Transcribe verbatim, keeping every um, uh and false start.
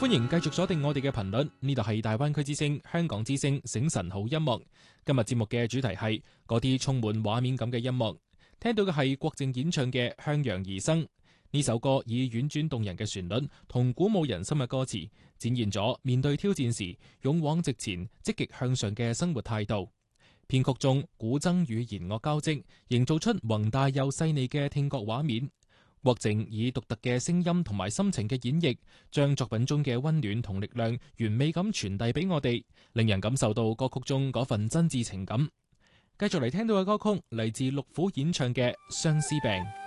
歡迎繼續鎖定我哋嘅頻率，呢度係大灣區之聲、香港之聲醒晨好音樂。今日節目嘅主題係嗰啲充滿畫面感嘅音樂，聽到嘅係郭靜演唱嘅《向陽而生》。呢首歌以婉轉動人嘅旋律同鼓舞人心嘅歌詞，展現咗面對挑戰時勇往直前、積極向上嘅生活態度。編曲中古箏與弦樂交織，營造出宏大又細膩嘅聽覺畫面。郭靜以獨特嘅聲音同埋深情嘅演繹，將作品中嘅溫暖同力量完美咁傳遞俾我哋，令人感受到歌曲中嗰份真摯情感。繼續嚟聽到嘅歌曲嚟自六虎演唱嘅《相思病》。